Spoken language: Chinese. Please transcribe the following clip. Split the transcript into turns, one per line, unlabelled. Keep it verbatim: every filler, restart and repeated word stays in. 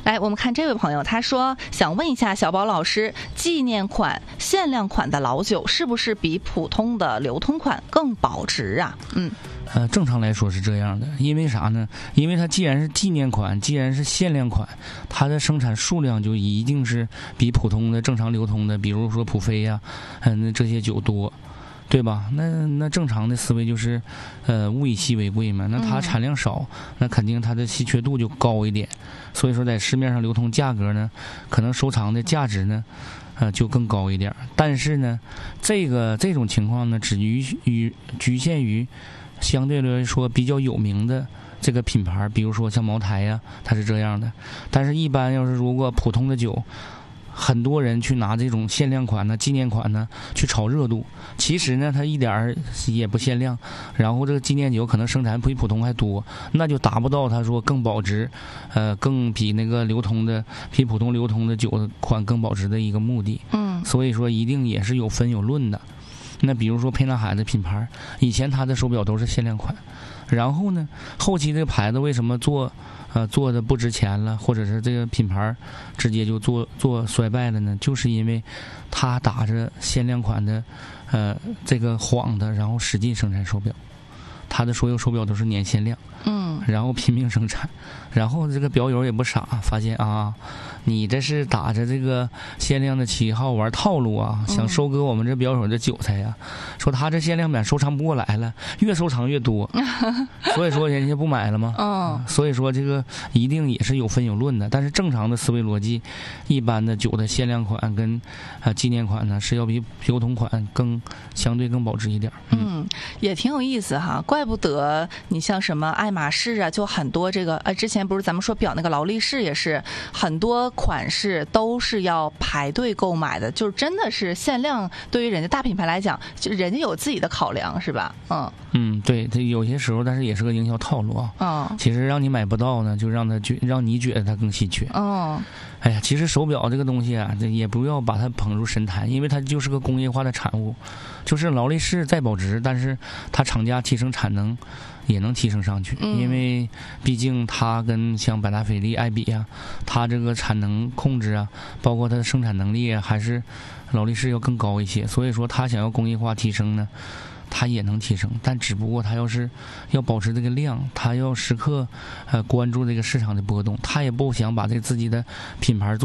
来，我们看这位朋友，他说想问一下小宝老师，纪念款、限量款的老酒是不是比普通的流通款更保值啊？嗯。
呃，正常来说是这样的，因为啥呢？因为它既然是纪念款，既然是限量款，它的生产数量就一定是比普通的正常流通的，比如说普菲呀、啊，嗯，这些酒多，对吧？那那正常的思维就是，呃，物以稀为贵嘛。那它产量少，那肯定它的稀缺度就高一点，所以说在市面上流通价格呢，可能收藏的价值呢。呃，就更高一点，但是呢，这个这种情况呢，只于于局限于相对来说比较有名的这个品牌，比如说像茅台呀、啊，它是这样的。但是，一般要是如果普通的酒，很多人去拿这种限量款呢、纪念款呢去炒热度，其实呢，它一点儿也不限量。然后这个纪念酒可能生产比普通还多，那就达不到他说更保值，呃，更比那个流通的、比普通流通的酒款更保值的一个目的。
嗯，
所以说一定也是有分有论的。那比如说沛纳海的品牌，以前它的手表都是限量款，然后呢，后期这个牌子为什么做？呃，做的不值钱了，或者是这个品牌直接就做做衰败了呢？就是因为他打着限量款的，呃，这个幌的，然后使劲生产手表，他的所有手表都是年限量，
嗯，
然后拼命生产，然后这个表友也不傻，发现啊，你这是打着这个限量的旗号玩套路啊，想收割我们这表友的韭菜呀、啊。说他这限量版收藏不过来了，越收藏越多，所以说人家不买了吗？
嗯，
所以说这个一定也是有分有论的。但是正常的思维逻辑，一般的酒的限量款跟啊纪念款呢是要比流通款更相对更保值一点。
嗯，嗯也挺有意思哈，怪不得你像什么爱马仕啊，就很多这个呃，之前不是咱们说表那个劳力士也是很多款式都是要排队购买的，就是真的是限量。对于人家大品牌来讲，就人家有自己的考量，是吧？嗯
嗯，对，这有些时候，但是也是个营销套路啊。
嗯，
其实让你买不到呢，就让他觉让你觉得它更稀缺。
嗯，
哎呀，其实手表这个东西啊，这也不要把它捧入神坛，因为它就是个工业化的产物。就是劳力士再保值，但是它厂家提升产能也能提升上去，
嗯、
因为毕竟它跟像百达翡丽、爱彼啊，它这个产能控制啊，包括它的生产能力啊，还是劳力士要更高一些。所以说，它想要工业化提升呢，它也能提升，但只不过它要是要保持这个量，它要时刻呃关注这个市场的波动，它也不想把这自己的品牌做。